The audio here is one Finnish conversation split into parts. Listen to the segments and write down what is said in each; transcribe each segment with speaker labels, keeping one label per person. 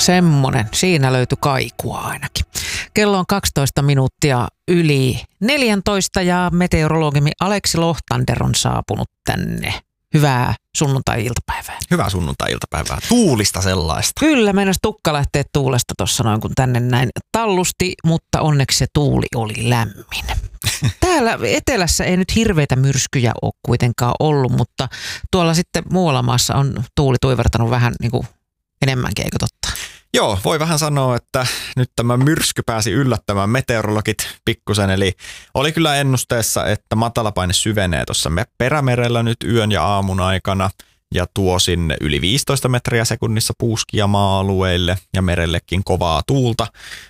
Speaker 1: Semmonen. Siinä löytyi kaikua ainakin. Kello on 12 minuuttia yli 14 ja meteorologimme Aleksi Lohtander on saapunut tänne. Hyvää sunnuntai-iltapäivää.
Speaker 2: Hyvää sunnuntai-iltapäivää. Tuulista sellaista.
Speaker 1: Kyllä, meinas tukka lähtee tuulesta tuossa noin kun tänne näin tallusti, mutta onneksi se tuuli oli lämmin. Täällä etelässä ei nyt hirveitä myrskyjä ole kuitenkaan ollut, mutta tuolla sitten muualla maassa on tuuli tuivertanut vähän niin kuin enemmänkin, eikö totta?
Speaker 2: Joo, voi vähän sanoa, että nyt tämä myrsky pääsi yllättämään meteorologit pikkusen. Eli oli kyllä ennusteessa, että matalapaine syvenee tuossa perämerellä nyt yön ja aamun aikana ja tuo sinne yli 15 metriä sekunnissa puuskia maa-alueille ja merellekin kovaa tuulta,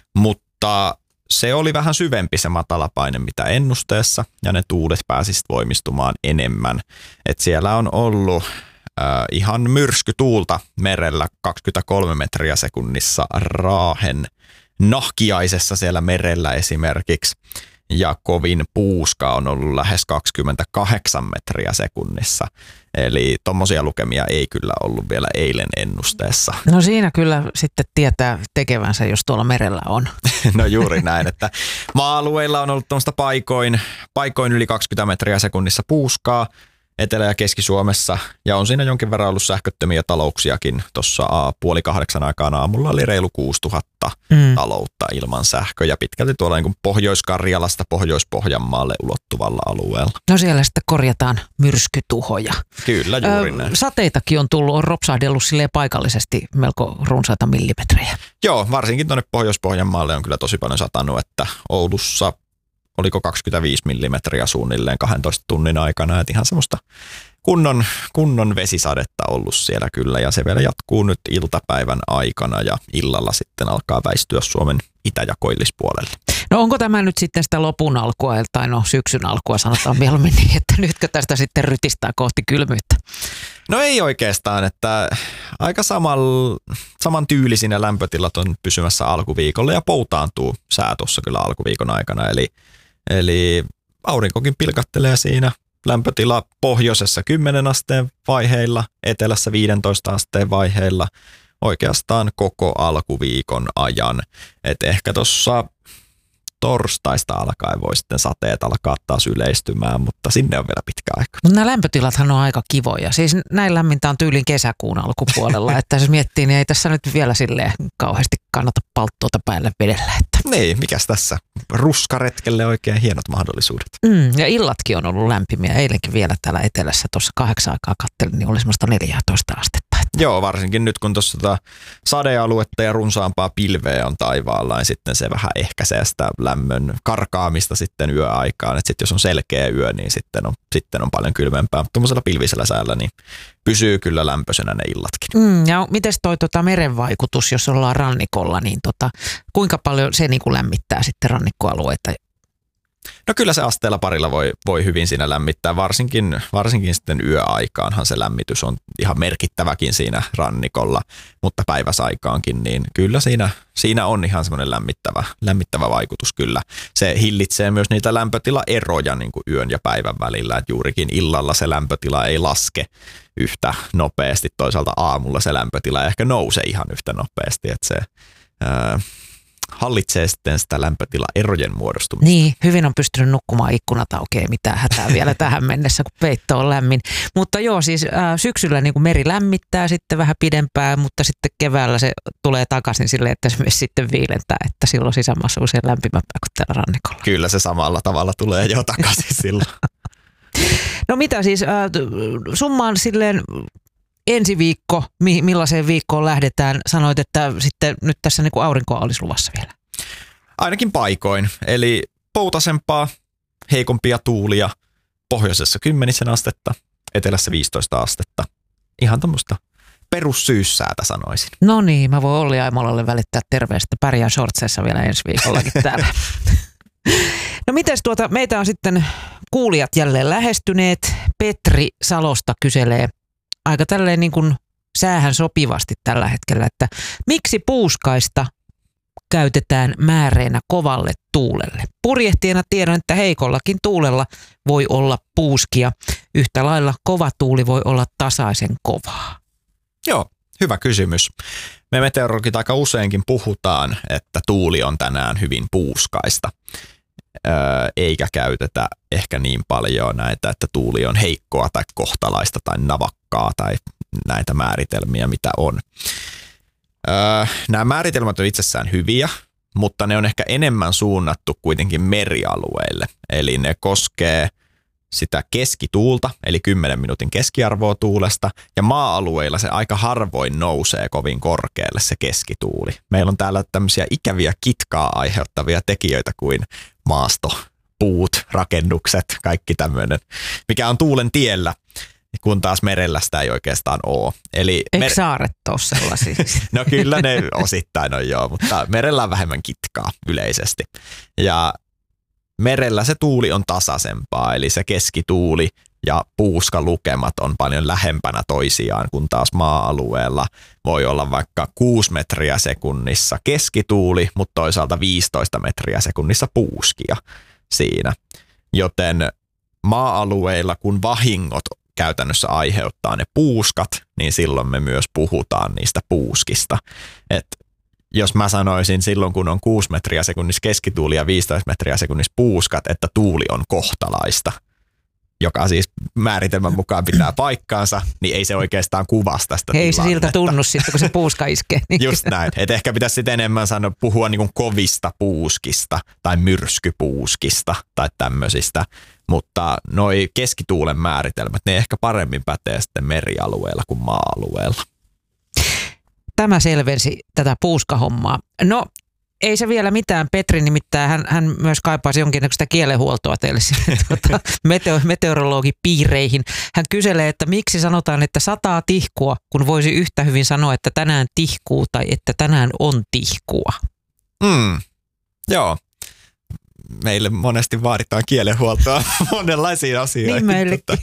Speaker 2: mutta se oli vähän syvempi se matalapaine mitä ennusteessa ja ne tuulet pääsivät voimistumaan enemmän. Et siellä on ollut ihan myrskytuulta merellä 23 metriä sekunnissa Raahen nahkiaisessa siellä merellä esimerkiksi. Ja kovin puuska on ollut lähes 28 metriä sekunnissa. Eli tommosia lukemia ei kyllä ollut vielä eilen ennusteessa.
Speaker 1: No siinä kyllä sitten tietää tekevänsä, jos tuolla merellä on.
Speaker 2: No juuri näin, että maa-alueilla on ollut tuommoista paikoin yli 20 metriä sekunnissa puuskaa. Etelä- ja Keski-Suomessa, ja on siinä jonkin verran ollut sähköttömiä talouksiakin. Tuossa 7:30 aikaan aamulla oli reilu 6000 taloutta ilman sähköä, ja pitkälti tuolla niin kuin Pohjois-Karjalasta Pohjois-Pohjanmaalle ulottuvalla alueella.
Speaker 1: No siellä sitten korjataan myrskytuhoja.
Speaker 2: Kyllä, juuri näin.
Speaker 1: Sateitakin on tullut, on ropsahdellut silleen paikallisesti melko runsaita millimetrejä.
Speaker 2: Joo, varsinkin tuonne Pohjois-Pohjanmaalle on kyllä tosi paljon satanut, että Oulussa oliko 25 millimetriä suunnilleen 12 tunnin aikana, että ihan semmoista kunnon vesisadetta ollut siellä kyllä, ja se vielä jatkuu nyt iltapäivän aikana, ja illalla sitten alkaa väistyä Suomen itä- ja koillispuolelle.
Speaker 1: No onko tämä nyt sitten sitä lopun alkua, tai no syksyn alkua sanotaan mieluummin niin, että nytkö tästä sitten rytistää kohti kylmyyttä?
Speaker 2: No ei oikeastaan, että aika saman tyylisinä lämpötilat on pysymässä alkuviikolla, ja poutaantuu sää tuossa kyllä alkuviikon aikana, Eli aurinkokin pilkattelee siinä, lämpötila pohjoisessa 10 asteen vaiheilla, etelässä 15 asteen vaiheilla oikeastaan koko alkuviikon ajan. Et ehkä tuossa torstaista alkaen voi sitten sateet alkaa taas yleistymään, mutta sinne on vielä pitkä aika.
Speaker 1: Mutta nämä lämpötilathan on aika kivoja. Siis näin lämmintä on tyylin kesäkuun alkupuolella, että jos miettii, niin ei tässä nyt vielä silleen kauheasti kannata palttuota päälle vedellä. Että.
Speaker 2: Niin, mikäs tässä? Ruskaretkelle oikein hienot mahdollisuudet.
Speaker 1: Ja illatkin on ollut lämpimiä. Eilenkin vielä täällä etelässä tuossa 8 aikaa kattelin, niin oli semmoista 14 astetta.
Speaker 2: Joo, varsinkin nyt kun tuossa sadealuetta ja runsaampaa pilveä on taivaalla, niin sitten se vähän ehkäisee sitä lämmön karkaamista sitten yöaikaan. Että sitten jos on selkeä yö, niin sitten on paljon kylmempää. Tuollaisella pilvisellä säällä niin pysyy kyllä lämpöisenä ne illatkin.
Speaker 1: Ja mites toi meren vaikutus, jos ollaan rannikolla, niin kuinka paljon se niin kuin lämmittää sitten rannikkoalueita?
Speaker 2: No kyllä se asteella parilla voi hyvin siinä lämmittää, varsinkin sitten yöaikaanhan se lämmitys on ihan merkittäväkin siinä rannikolla, mutta päiväsaikaankin, niin kyllä siinä on ihan semmoinen lämmittävä vaikutus kyllä. Se hillitsee myös niitä lämpötilaeroja niin kuin yön ja päivän välillä, että juurikin illalla se lämpötila ei laske yhtä nopeasti, toisaalta aamulla se lämpötila ehkä nousee ihan yhtä nopeasti, että se hallitsee sitten sitä lämpötilaerojen muodostumista.
Speaker 1: Niin, hyvin on pystynyt nukkumaan ikkunat auki, ei mitään hätää vielä tähän mennessä, kun peitto on lämmin. Mutta joo, siis syksyllä niin kuin meri lämmittää sitten vähän pidempään, mutta sitten keväällä se tulee takaisin silleen, että se myös sitten viilentää, että silloin sisämaassa on usein lämpimämpää kuin täällä rannikolla.
Speaker 2: Kyllä se samalla tavalla tulee jo takaisin silloin.
Speaker 1: No mitä siis, summaan silleen ensi viikko, millaiseen viikkoon lähdetään? Sanoit, että sitten nyt tässä niin kuin aurinkoa olisi luvassa vielä.
Speaker 2: Ainakin paikoin, eli poutasempaa, heikompia tuulia, pohjoisessa 10 astetta, etelässä 15 astetta. Ihan tämmöistä perussyyssäätä sanoisin.
Speaker 1: No niin, mä voin Olli Aimolalle välittää terveistä. Pärjään shortseissa vielä ensi viikollakin täällä. No mites meitä on sitten kuulijat jälleen lähestyneet. Petri Salosta kyselee aika tälleen niin kuin säähän sopivasti tällä hetkellä, että miksi puuskaista käytetään määreenä kovalle tuulelle? Purjehtijana tiedän, että heikollakin tuulella voi olla puuskia. Yhtä lailla kova tuuli voi olla tasaisen kovaa.
Speaker 2: Joo, Hyvä kysymys. Me meteorologit aika useinkin puhutaan, että tuuli on tänään hyvin puuskaista, eikä käytetä ehkä niin paljon näitä, että tuuli on heikkoa tai kohtalaista tai navakkaa tai näitä määritelmiä, mitä on. Nämä määritelmät on itsessään hyviä, mutta ne on ehkä enemmän suunnattu kuitenkin merialueille. Eli ne koskee sitä keskituulta, eli 10 minuutin keskiarvoa tuulesta, ja maa-alueilla se aika harvoin nousee kovin korkealle se keskituuli. Meillä on täällä tämmöisiä ikäviä kitkaa aiheuttavia tekijöitä kuin maasto, puut, rakennukset, kaikki tämmöinen, mikä on tuulen tiellä, kun taas merellä sitä ei oikeastaan ole. Eli
Speaker 1: eikö saaret ole sellaisia?
Speaker 2: No kyllä ne osittain on joo, mutta merellä on vähemmän kitkaa yleisesti. Ja merellä se tuuli on tasaisempaa, eli se keskituuli ja puuskalukemat on paljon lähempänä toisiaan, kun taas maa-alueella voi olla vaikka 6 metriä sekunnissa keskituuli, mutta toisaalta 15 metriä sekunnissa puuskia siinä. Joten maa-alueilla, kun vahingot käytännössä aiheuttaa ne puuskat, niin silloin me myös puhutaan niistä puuskista. Et jos mä sanoisin silloin, kun on 6 metriä sekunnissa keskituuli ja 15 metriä sekunnissa puuskat, että tuuli on kohtalaista, joka siis määritelmän mukaan pitää paikkaansa, niin ei se oikeastaan kuvasta sitä
Speaker 1: Ei
Speaker 2: tilannetta.
Speaker 1: Se siltä tunnu sitten, kun se puuska iskee.
Speaker 2: Just näin. Et ehkä pitäisi sitten enemmän puhua niin kuin kovista puuskista tai myrskypuuskista tai tämmöisistä. Mutta noi keskituulen määritelmät, ne ehkä paremmin pätee sitten merialueella kuin maa-alueella.
Speaker 1: Tämä selvensi tätä puuskahommaa. No, ei se vielä mitään. Petri nimittäin, hän myös kaipaisi jonkinnäköistä kielenhuoltoa teille meteorologipiireihin. Hän kyselee, että miksi sanotaan, että sataa tihkua, kun voisi yhtä hyvin sanoa, että tänään tihkuu tai että tänään on tihkua.
Speaker 2: Joo. Meille monesti vaaditaan kielenhuoltoa monenlaisiin asioihin.
Speaker 1: Niin meillekin.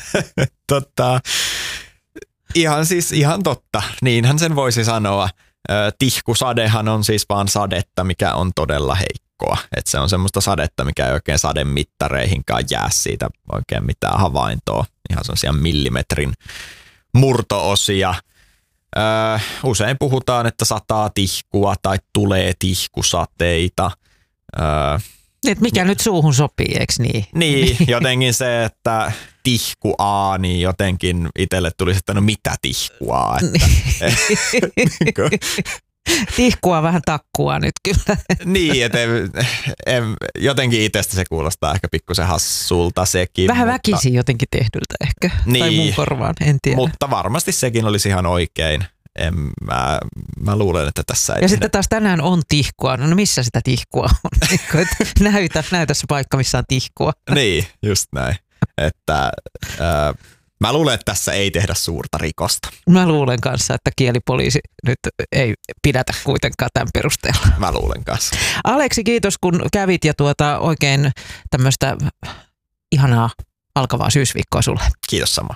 Speaker 2: Ihan totta. Niinhän sen voisi sanoa. Tihkusadehan on siis vaan sadetta, mikä on todella heikkoa. Et se on semmoista sadetta, mikä ei oikein sademittareihinkaan jää siitä oikein mitään havaintoa. Ihan semmoisia millimetrin murto-osia. Usein puhutaan, että sataa tihkua tai tulee tihkusateita.
Speaker 1: Et mikä nyt suuhun sopii, eikö niin?
Speaker 2: Niin, jotenkin se, että tihkua, niin jotenkin itselle tuli, että no mitä tihkua. Että,
Speaker 1: tihkua vähän takkua nyt kyllä.
Speaker 2: Niin, että jotenkin itsestä se kuulostaa ehkä pikkusen hassulta sekin.
Speaker 1: Vähän väkisin jotenkin tehdyltä ehkä,
Speaker 2: niin,
Speaker 1: tai mun korvaan, en tiedä.
Speaker 2: Mutta varmasti sekin olisi ihan oikein. Mä luulen, että tässä ei...
Speaker 1: Ja sitten taas tänään on tihkua. No missä sitä tihkua on? näytä se paikka, missä on tihkua.
Speaker 2: Niin, just näin. Että mä luulen, että tässä ei tehdä suurta rikosta.
Speaker 1: Mä luulen kanssa, että kielipoliisi nyt ei pidätä kuitenkaan tämän perusteella.
Speaker 2: Mä luulen kanssa.
Speaker 1: Aleksi, kiitos kun kävit ja oikein tämmöistä ihanaa alkavaa syysviikkoa sulle.
Speaker 2: Kiitos sama.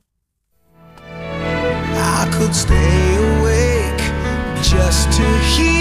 Speaker 3: I could stay awake just to hear